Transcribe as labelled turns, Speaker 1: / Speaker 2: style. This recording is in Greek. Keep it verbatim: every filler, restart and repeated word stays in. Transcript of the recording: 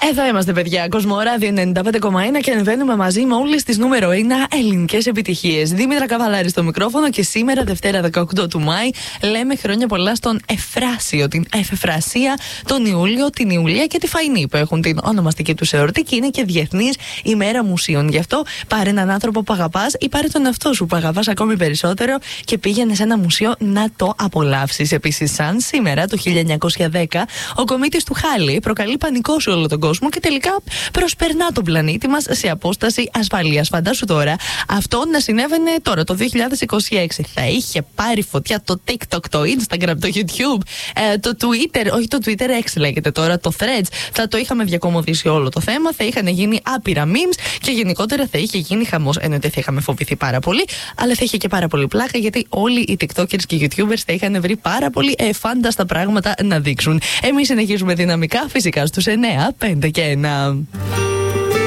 Speaker 1: Εδώ είμαστε, παιδιά. Κοσμοράδιο ενενήντα πέντε κόμμα ένα και ανεβαίνουμε μαζί με όλες τις νούμερο ένα ελληνικές επιτυχίες. Δήμητρα Καβαλάρη στο μικρόφωνο και σήμερα, Δευτέρα δεκαοκτώ του Μάη, λέμε χρόνια πολλά στον Εφράσιο, την Εφεφρασία, τον Ιούλιο, την Ιουλία και τη Φαϊνή που έχουν την ονομαστική του εορτή και είναι και Διεθνής ημέρα μουσείων. Γι' αυτό πάρε έναν άνθρωπο που αγαπάς ή πάρε τον εαυτό σου που αγαπάς ακόμη περισσότερο και πήγαινε σε ένα μουσείο να το απολαύσεις. Επίσης, σαν σήμερα το χίλια εννιακόσια δέκα, ο κομίτης του Χάλι προκαλεί πανικό σε όλο τον κόσμο και τελικά προσπερνά τον πλανήτη μας σε απόσταση ασφαλείας. Φαντάσου τώρα αυτό να συνέβαινε τώρα το δύο χιλιάδες είκοσι έξι. Θα είχε πάρει φωτιά το TikTok, το Instagram, το YouTube, ε, το Twitter, όχι το Twitter X λέγεται τώρα, το Threads. Θα το είχαμε διακομωδήσει όλο το θέμα, θα είχαν γίνει άπειρα memes και γενικότερα θα είχε γίνει χαμός. Εννοείται θα είχαμε φοβηθεί πάρα πολύ, αλλά θα είχε και πάρα πολύ πλάκα γιατί όλοι οι TikTokers και οι YouTubers θα είχαν βρει πάρα πολύ εφάνταστα πράγματα να δείξουν. Εμείς συνεχίζουμε δυναμικά, φυσικά στους εννιά, πέντε και ένα.